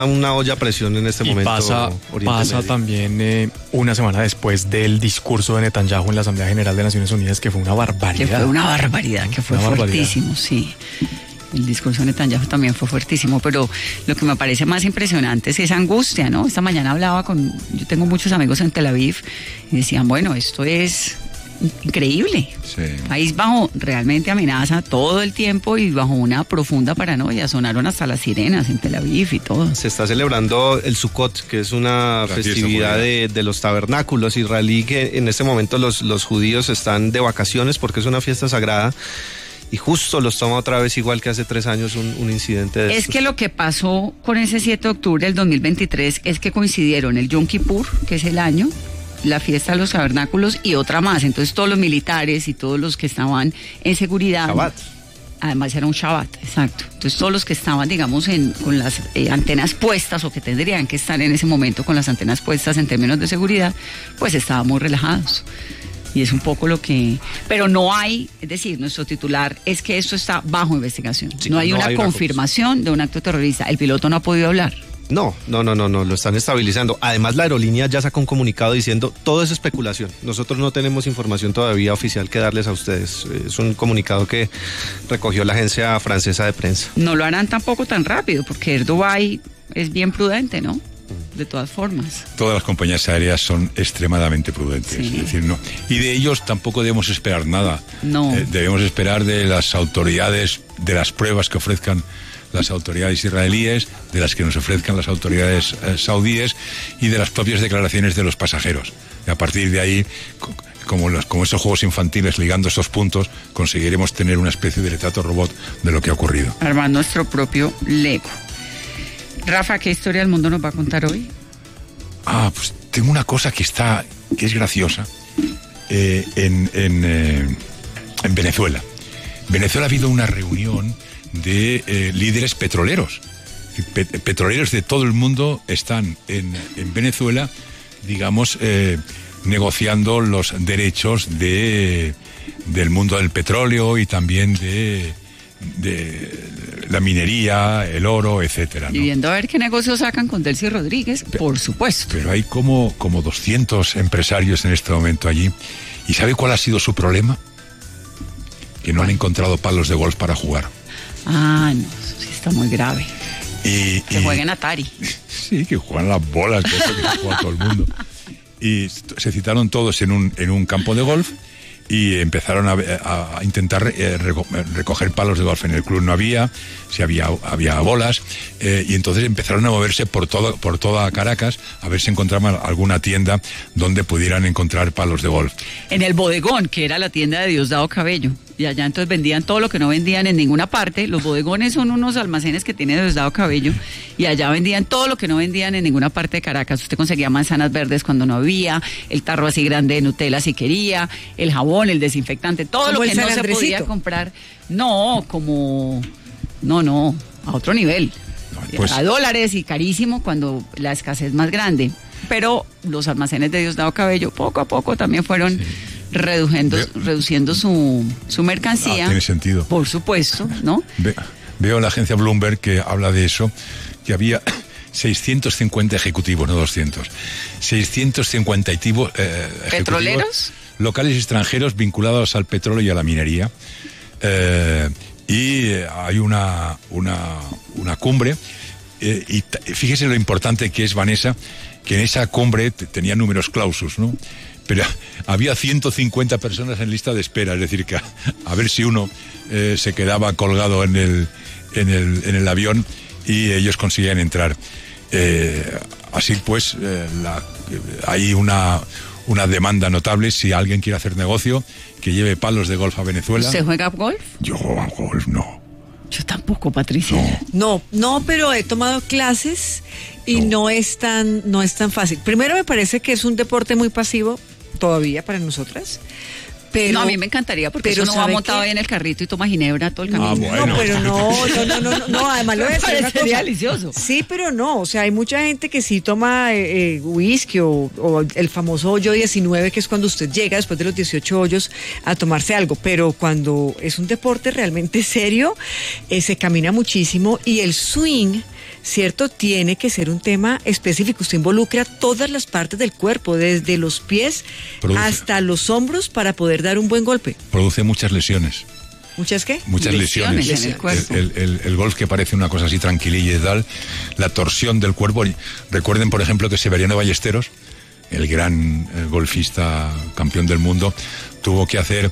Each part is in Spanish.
una olla a presión en este momento. Pasa también una semana después del discurso de Netanyahu en la Asamblea General de Naciones Unidas, que fue una barbaridad. Que fue fuertísimo, sí. El discurso de Netanyahu también fue fuertísimo, pero lo que me parece más impresionante es esa angustia, ¿no? Esta mañana yo tengo muchos amigos en Tel Aviv y decían, bueno, esto es increíble. Sí. País bajo realmente amenaza todo el tiempo y bajo una profunda paranoia. Sonaron hasta las sirenas en Tel Aviv y todo. Se está celebrando el Sukkot, que es una festividad de los tabernáculos israelí, que en este momento los judíos están de vacaciones porque es una fiesta sagrada. Y justo los toma otra vez, igual que hace 3 años, un incidente de estos. Es que lo que pasó con ese 7 de octubre del 2023 es que coincidieron el Yom Kippur, que es el año, la fiesta de los tabernáculos y otra más. Entonces todos los militares y todos los que estaban en seguridad... Shabbat. Además era un Shabbat, exacto. Entonces todos los que estaban, digamos, con las antenas puestas o que tendrían que estar en ese momento con las antenas puestas en términos de seguridad, pues estaban muy relajados. Y es un poco lo que... Pero no hay, es decir, nuestro titular es que esto está bajo investigación. Sí, no hay una confirmación de un acto terrorista. El piloto no ha podido hablar. No, lo están estabilizando. Además, la aerolínea ya sacó un comunicado diciendo todo es especulación. Nosotros no tenemos información todavía oficial que darles a ustedes. Es un comunicado que recogió la agencia francesa de prensa. No lo harán tampoco tan rápido, porque Air Dubai es bien prudente, ¿no? De todas formas. Todas las compañías aéreas son extremadamente prudentes, sí. Es decir, no. Y de ellos tampoco debemos esperar nada. No. Debemos esperar de las autoridades, de las pruebas que ofrezcan las autoridades israelíes, de las que nos ofrezcan las autoridades saudíes y de las propias declaraciones de los pasajeros. Y a partir de ahí, como esos juegos infantiles ligando esos puntos, conseguiremos tener una especie de retrato robot de lo que ha ocurrido. Armar nuestro propio Lego. Rafa, ¿qué historia del mundo nos va a contar hoy? Pues tengo una cosa que es graciosa en Venezuela. En Venezuela ha habido una reunión de líderes petroleros. Petroleros de todo el mundo están en Venezuela, digamos, negociando los derechos del mundo del petróleo y también de la minería, el oro, etcétera, ¿no? Y viendo a ver qué negocios sacan con Delcy Rodríguez, por supuesto. Pero hay como 200 empresarios en este momento allí. ¿Y sabe cuál ha sido su problema? Que no han encontrado palos de golf para jugar. No, eso sí está muy grave. Que jueguen Atari. Sí, que juegan las bolas, que juega todo el mundo. Y se citaron todos en un campo de golf y empezaron a intentar recoger palos de golf. En el club no había, si había bolas, y entonces empezaron a moverse por toda Caracas a ver si encontraban alguna tienda donde pudieran encontrar palos de golf. En el bodegón, que era la tienda de Diosdado Cabello, y allá entonces vendían todo lo que no vendían en ninguna parte. Los bodegones son unos almacenes que tiene Diosdado Cabello, y allá vendían todo lo que no vendían en ninguna parte de Caracas. Usted conseguía manzanas verdes cuando no había, el tarro así grande de Nutella si quería, el jabón, el desinfectante, todo lo que no se podía comprar. No, a otro nivel. Pues, a dólares y carísimo cuando la escasez más grande. Pero los almacenes de Diosdado Cabello poco a poco también fueron reduciendo su mercancía. Tiene sentido. Por supuesto, ¿no? Veo en la agencia Bloomberg que habla de eso, que había 650 ejecutivos, no 200. 650 ejecutivos. ¿Petroleros? Locales y extranjeros vinculados al petróleo y a la minería. Y hay una cumbre. Y fíjese lo importante que es, Vanessa, que en esa cumbre tenía números clausus, ¿no? Pero había 150 personas en lista de espera, es decir, que a ver si uno se quedaba colgado en el avión y ellos conseguían entrar. Así pues, hay una demanda notable. Si alguien quiere hacer negocio, que lleve palos de golf a Venezuela. ¿Usted juega golf? Yo juego a golf, no. Yo tampoco, Patricia. No, pero he tomado clases y no es tan fácil. Primero, me parece que es un deporte muy pasivo todavía para nosotras. Pero, no, a mí me encantaría porque eso no va montado ahí en el carrito y toma ginebra todo el camino. Bueno. No, pero no, además lo es una cosa. Delicioso. Sí, pero no, o sea, hay mucha gente que sí toma whisky o el famoso hoyo 19, que es cuando usted llega después de los 18 hoyos a tomarse algo, pero cuando es un deporte realmente serio, se camina muchísimo y el swing ¿cierto? Tiene que ser un tema específico. Usted involucra todas las partes del cuerpo, desde los pies hasta los hombros, para poder dar un buen golpe. Produce muchas lesiones. ¿Muchas qué? Muchas lesiones. En el cuerpo. El golf, que parece una cosa así tranquililla y tal, la torsión del cuerpo. Recuerden, por ejemplo, que Severiano Ballesteros, el gran golfista campeón del mundo, tuvo que hacer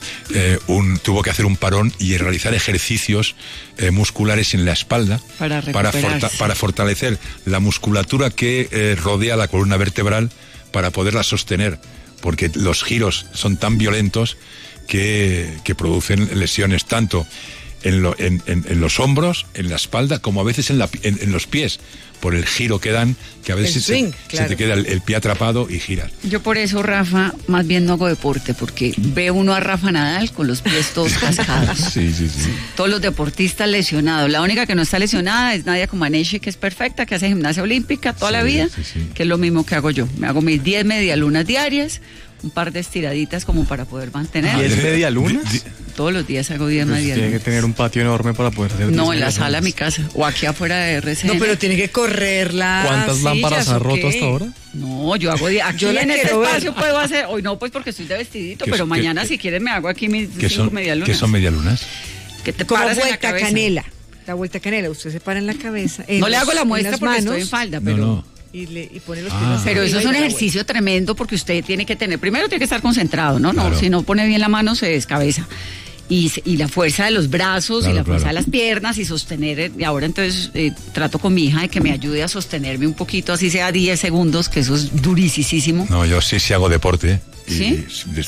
un parón y realizar ejercicios musculares en la espalda para fortalecer la musculatura que rodea la columna vertebral, para poderla sostener, porque los giros son tan violentos que producen lesiones tanto en los hombros, en la espalda, como a veces en los pies, por el giro que dan, que a veces se te queda el pie atrapado y giras. Yo por eso, Rafa, más bien no hago deporte, porque ve uno a Rafa Nadal con los pies todos cascados. Sí. Todos los deportistas lesionados. La única que no está lesionada es Nadia Comaneci, que es perfecta, que hace gimnasia olímpica toda la vida, que es lo mismo que hago yo. Me hago mis 10 medialunas diarias, un par de estiraditas como para poder mantener. ¿10 medialunas? Todos los días hago 10 medialunas. Tiene que tener un patio enorme para poder hacer. No, en la sala de mi casa, o aquí afuera de RCN. No, pero tiene que correrla. ¿Cuántas lámparas ha roto hasta ahora? No, yo hago aquí en este espacio puedo hacer. Hoy no, pues porque estoy de vestidito, pero mañana si quieres me hago aquí mis 5 medialunas. ¿Qué son medialunas? Que te como paras vuelta en la cabeza. canela. La vuelta canela, usted se para en la cabeza. No le hago la muestra porque estoy en falda, pero... No. Y pone los pies. Pero eso es un ejercicio tremendo, porque usted tiene que tener, primero tiene que estar concentrado, ¿no? Claro. Si no pone bien la mano se descabeza. Y la fuerza de los brazos, y la fuerza de las piernas, y sostener. Y ahora entonces trato con mi hija de que me ayude a sostenerme un poquito, así sea 10 segundos, que eso es durisísimo. No, yo sí hago deporte. ¿Sí?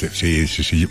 Sí.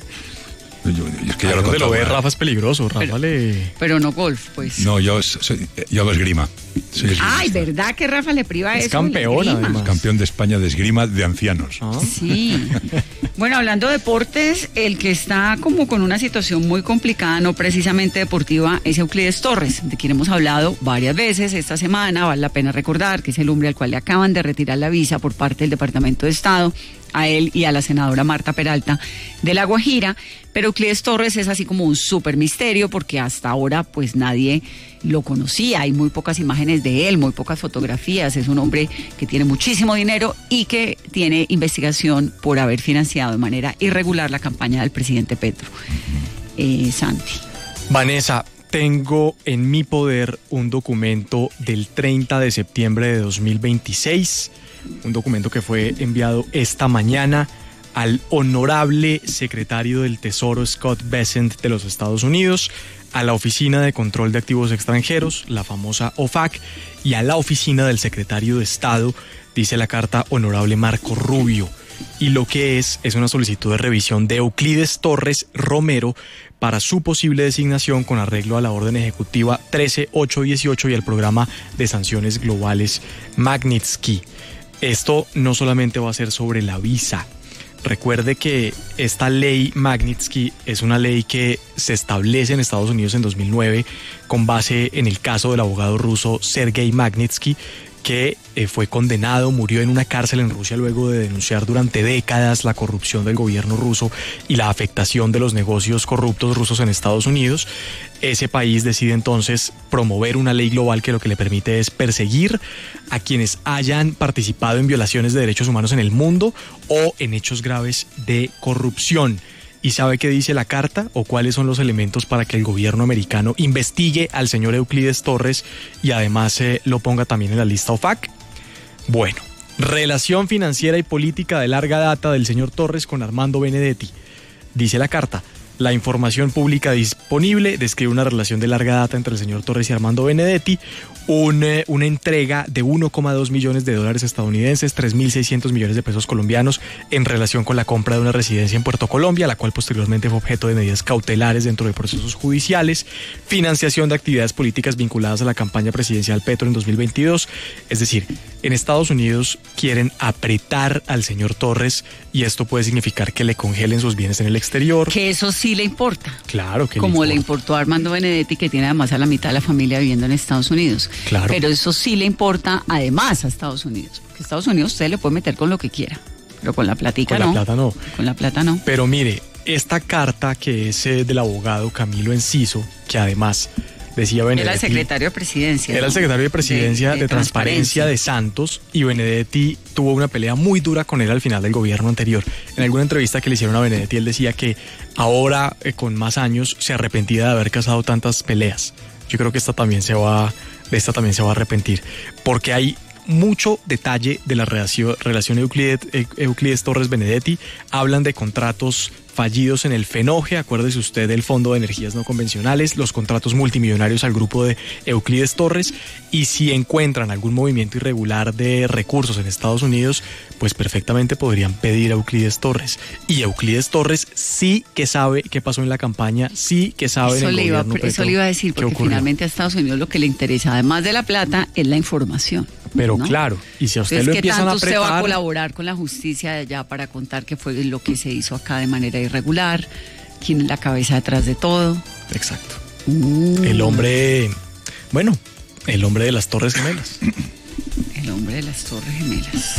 Es que ya Donde lo ve Rafa es peligroso, Rafa Pero no golf, pues. No, yo hago esgrima. Ay, ¿verdad que Rafa le priva es eso? Campeón, además. Campeón de España de esgrima de ancianos. Sí. Bueno, hablando de deportes, el que está como con una situación muy complicada, no precisamente deportiva, es Euclides Torres, de quien hemos hablado varias veces esta semana. Vale la pena recordar que es el hombre al cual le acaban de retirar la visa por parte del Departamento de Estado, a él y a la senadora Marta Peralta de La Guajira. Pero Euclides Torres es así como un súper misterio, porque hasta ahora pues nadie lo conocía, hay muy pocas imágenes de él, muy pocas fotografías. Es un hombre que tiene muchísimo dinero y que tiene investigación por haber financiado de manera irregular la campaña del presidente Petro. Santi. Vanessa, tengo en mi poder un documento del 30 de septiembre de 2026, un documento que fue enviado esta mañana al honorable secretario del Tesoro Scott Bessent de los Estados Unidos, a la Oficina de Control de Activos Extranjeros, la famosa OFAC, y a la Oficina del Secretario de Estado, dice la carta honorable Marco Rubio. Y lo que es una solicitud de revisión de Euclides Torres Romero para su posible designación con arreglo a la orden ejecutiva 13818 y al programa de sanciones globales Magnitsky. Esto no solamente va a ser sobre la visa. Recuerde que esta ley Magnitsky es una ley que se establece en Estados Unidos en 2009 con base en el caso del abogado ruso Sergei Magnitsky, que fue condenado, murió en una cárcel en Rusia luego de denunciar durante décadas la corrupción del gobierno ruso y la afectación de los negocios corruptos rusos en Estados Unidos. Ese país decide entonces promover una ley global que lo que le permite es perseguir a quienes hayan participado en violaciones de derechos humanos en el mundo o en hechos graves de corrupción. ¿Y sabe qué dice la carta o cuáles son los elementos para que el gobierno americano investigue al señor Euclides Torres y además lo ponga también en la lista OFAC? Bueno, relación financiera y política de larga data del señor Torres con Armando Benedetti. Dice la carta: la información pública disponible describe una relación de larga data entre el señor Torres y Armando Benedetti, una entrega de $1,2 millones estadounidenses, 3.600 millones de pesos colombianos, en relación con la compra de una residencia en Puerto Colombia, la cual posteriormente fue objeto de medidas cautelares dentro de procesos judiciales, financiación de actividades políticas vinculadas a la campaña presidencial Petro en 2022. Es decir, en Estados Unidos quieren apretar al señor Torres y esto puede significar que le congelen sus bienes en el exterior. Que eso sí le importa. Claro que como le importó a Armando Benedetti, que tiene además a la mitad de la familia viviendo en Estados Unidos. Claro. Pero eso sí le importa además a Estados Unidos. Porque Estados Unidos usted le puede meter con lo que quiera, pero con la platica no. Con la plata no. Con la plata no. Pero mire, esta carta que es del abogado Camilo Enciso, que además decía Benedetti. Era el secretario de presidencia. Era el secretario de presidencia de transparencia de Santos, y Benedetti tuvo una pelea muy dura con él al final del gobierno anterior. En alguna entrevista que le hicieron a Benedetti, él decía que ahora, con más años, se arrepentía de haber casado tantas peleas. Yo creo que esta también se va a arrepentir, porque hay mucho detalle de la relación Euclides Torres-Benedetti. Hablan de contratos fallidos en el FENOGE, acuérdese usted del Fondo de Energías No Convencionales, los contratos multimillonarios al grupo de Euclides Torres, y si encuentran algún movimiento irregular de recursos en Estados Unidos, pues perfectamente podrían pedir a Euclides Torres. Y Euclides Torres sí que sabe qué pasó en la campaña, sí que sabe en el gobierno Petro. Eso le iba a decir, porque finalmente a Estados Unidos lo que le interesa, además de la plata, es la información. Pero ¿no? Claro, y si a usted lo empiezan a apretar... ¿Qué tanto usted va a colaborar con la justicia de allá para contar qué fue lo que se hizo acá de manera irregular? ¿Quién es la cabeza detrás de todo? Exacto. El hombre de las Torres Gemelas. El hombre de las Torres Gemelas.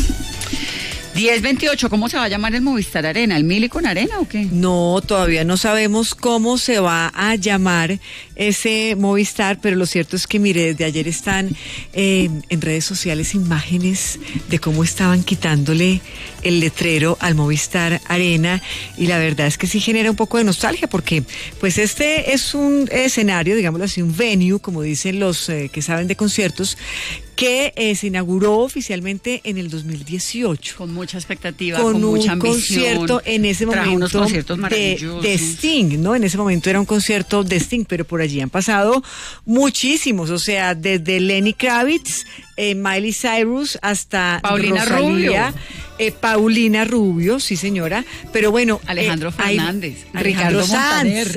10:28, ¿cómo se va a llamar el Movistar Arena? ¿El Millicom Arena o qué? No, todavía no sabemos cómo se va a llamar ese Movistar, pero lo cierto es que, mire, desde ayer están en redes sociales imágenes de cómo estaban quitándole el letrero al Movistar Arena, y la verdad es que sí genera un poco de nostalgia, porque pues este es un escenario, digámoslo así, un venue, como dicen los que saben de conciertos, que se inauguró oficialmente en el 2018. Con mucha expectativa, con mucha ambición. Concierto en ese momento unos conciertos maravillosos. De Sting, ¿no? En ese momento era un concierto de Sting, pero por allí han pasado muchísimos, o sea, desde Lenny Kravitz, Miley Cyrus, hasta Paulina Rosalía, Rubio. Paulina Rubio, sí señora, pero bueno, Alejandro Fernández, Alejandro Sanz.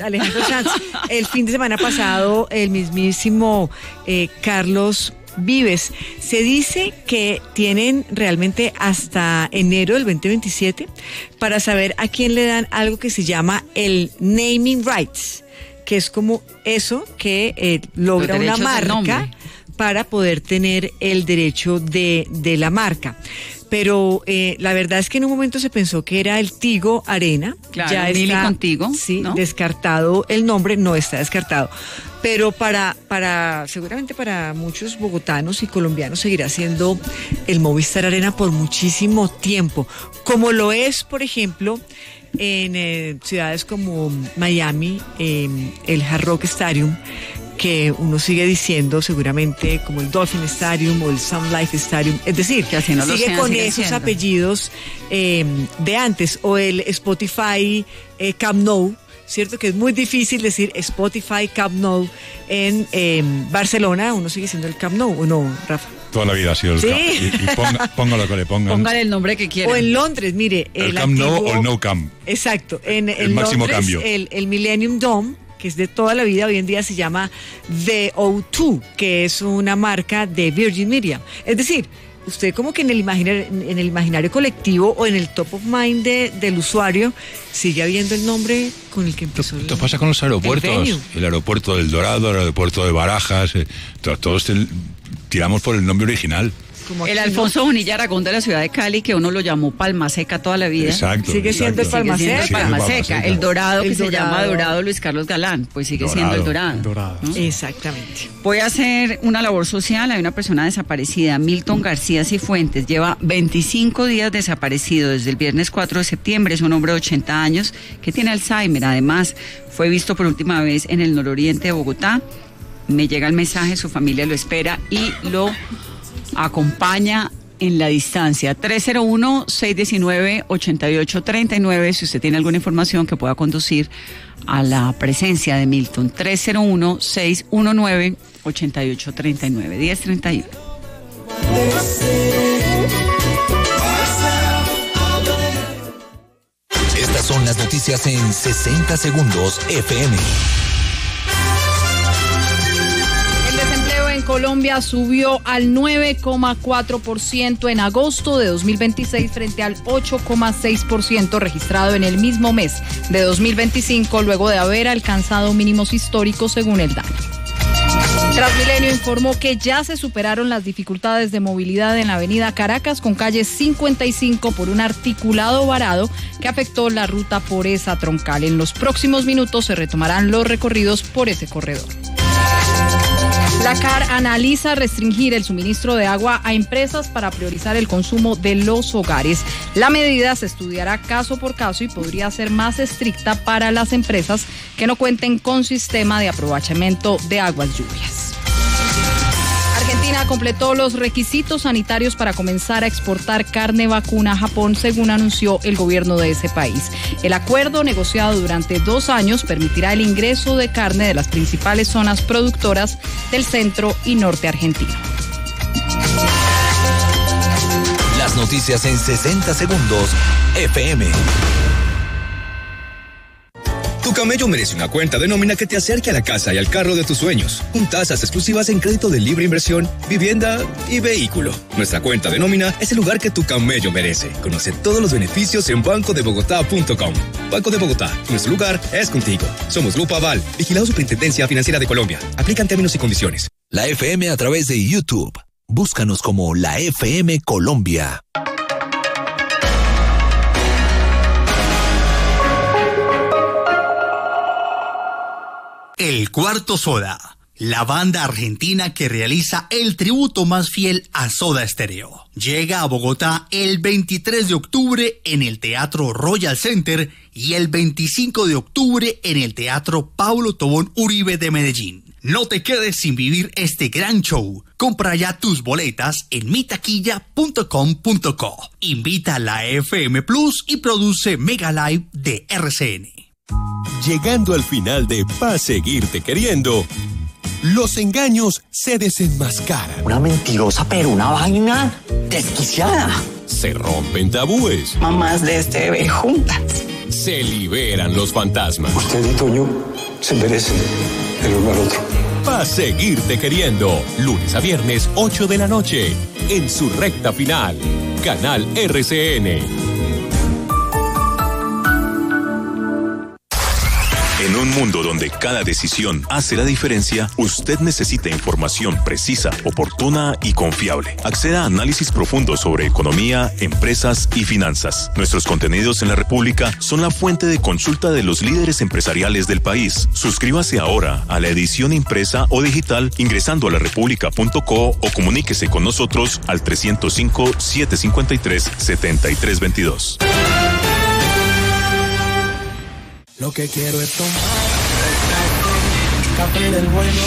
El fin de semana pasado, el mismísimo Carlos Vives. Se dice que tienen realmente hasta enero del 2027 para saber a quién le dan algo que se llama el naming rights, que es como eso que logra una marca para poder tener el derecho de la marca. Pero la verdad es que en un momento se pensó que era el Tigo Arena. Claro, ya está contigo, sí, ¿no? Descartado el nombre, no está descartado. Pero seguramente para muchos bogotanos y colombianos seguirá siendo el Movistar Arena por muchísimo tiempo. Como lo es, por ejemplo, en ciudades como Miami, el Hard Rock Stadium, que uno sigue diciendo seguramente como el Dolphin Stadium o el Sun Life Stadium, es decir, que así no sigue con esos apellidos de antes, o el Spotify Camp Nou, ¿cierto? Que es muy difícil decir Spotify Camp Nou en Barcelona, uno sigue siendo el Camp Nou, ¿o no, Rafa? Toda la vida ha sido el Camp. Y ponga lo que le pongan. Póngale el nombre que quiera. O en Londres, mire. El Camp Nou o el No Camp. Exacto. En el máximo Londres, cambio. El Millennium Dome, que es de toda la vida, hoy en día se llama The O2, que es una marca de Virgin Media. Es decir, usted como que en el imaginario colectivo o en el top of mind del usuario sigue habiendo el nombre con el que empezó. Esto pasa con los aeropuertos. El aeropuerto del Dorado, el aeropuerto de Barajas, todos tiramos por el nombre original. El Alfonso Bonilla Aragón de la ciudad de Cali, que uno lo llamó Palma Seca toda la vida. Exacto. Sigue siendo el Palma Seca. El Dorado, que se llama Dorado Luis Carlos Galán, pues sigue siendo el Dorado. ¿No? Exactamente. Voy a hacer una labor social. Hay una persona desaparecida, Milton García Cifuentes, lleva 25 días desaparecido desde el viernes 4 de septiembre. Es un hombre de 80 años que tiene Alzheimer. Además, fue visto por última vez en el nororiente de Bogotá. Me llega el mensaje, su familia lo espera y lo acompaña en la distancia. 301-619-8839, si usted tiene alguna información que pueda conducir a la presencia de Milton. 301-619-8839. 1031. Estas son las noticias en 60 segundos FM. Colombia subió al 9,4% en agosto de 2026 frente al 8,6% registrado en el mismo mes de 2025, luego de haber alcanzado mínimos históricos según el DANE. Transmilenio informó que ya se superaron las dificultades de movilidad en la avenida Caracas con calle 55 por un articulado varado que afectó la ruta por esa troncal. En los próximos minutos se retomarán los recorridos por ese corredor. La CAR analiza restringir el suministro de agua a empresas para priorizar el consumo de los hogares. La medida se estudiará caso por caso y podría ser más estricta para las empresas que no cuenten con sistema de aprovechamiento de aguas lluvias. Argentina completó los requisitos sanitarios para comenzar a exportar carne vacuna a Japón, según anunció el gobierno de ese país. El acuerdo, negociado durante 2 años, permitirá el ingreso de carne de las principales zonas productoras del centro y norte argentino. Las noticias en 60 segundos, FM. Tu camello merece una cuenta de nómina que te acerque a la casa y al carro de tus sueños, con tasas exclusivas en crédito de libre inversión, vivienda y vehículo. Nuestra cuenta de nómina es el lugar que tu camello merece. Conoce todos los beneficios en bancodebogotá.com. Banco de Bogotá, nuestro lugar es contigo. Somos Grupo Aval, vigilado Superintendencia Financiera de Colombia. Aplican términos y condiciones. La FM a través de YouTube. Búscanos como La FM Colombia. El Cuarto Soda, la banda argentina que realiza el tributo más fiel a Soda Stereo. Llega a Bogotá el 23 de octubre en el Teatro Royal Center y el 25 de octubre en el Teatro Pablo Tobón Uribe de Medellín. No te quedes sin vivir este gran show. Compra ya tus boletas en mitaquilla.com.co. Invita a la FM Plus y produce Mega Live de RCN. Llegando al final de Pa' Seguirte Queriendo, los engaños se desenmascaran. Una mentirosa, pero una vaina desquiciada. Se rompen tabúes. Mamás de este bebé juntas. Se liberan los fantasmas. Usted y Toño se merecen el uno al otro. Pa' Seguirte Queriendo, lunes a viernes, 8 de la noche, en su recta final. Canal RCN. En un mundo donde cada decisión hace la diferencia, usted necesita información precisa, oportuna y confiable. Acceda a análisis profundos sobre economía, empresas y finanzas. Nuestros contenidos en La República son la fuente de consulta de los líderes empresariales del país. Suscríbase ahora a la edición impresa o digital ingresando a larepublica.co o comuníquese con nosotros al 305-753-7322. Lo que quiero es tomar café del bueno